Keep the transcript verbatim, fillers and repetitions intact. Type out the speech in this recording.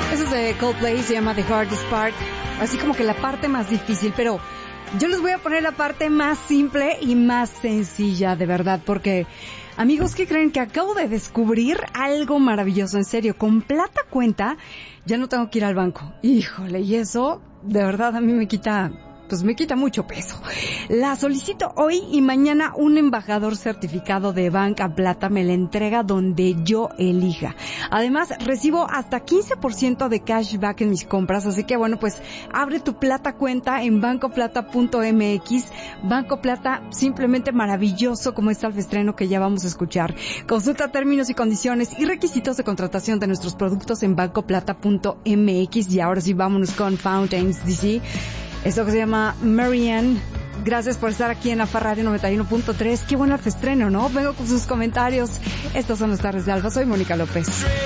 Eso es de Coldplay, se llama The Hardest Part, así como que la parte más difícil, pero yo les voy a poner la parte más simple y más sencilla, de verdad, porque, amigos, ¿qué creen? Que acabo de descubrir algo maravilloso, en serio, con plata cuenta, ya no tengo que ir al banco. Híjole, y eso, de verdad, a mí me quita... pues me quita mucho peso. La solicito hoy y mañana un embajador certificado de Banca Plata me la entrega donde yo elija. Además, recibo hasta quince por ciento de cashback en mis compras, así que bueno, pues abre tu Plata cuenta en banco plata punto m x. Banco Plata, simplemente maravilloso, como este alfestreno que ya vamos a escuchar. Consulta términos y condiciones y requisitos de contratación de nuestros productos en banco plata punto m x. Y ahora sí, vámonos con Fountains D C. Esto que se llama Marianne. Gracias por estar aquí en Afa Radio noventa y uno punto tres. Qué buen alfestreno, ¿no? Vengo con sus comentarios. Estas son las tardes de Alfa. Soy Mónica López.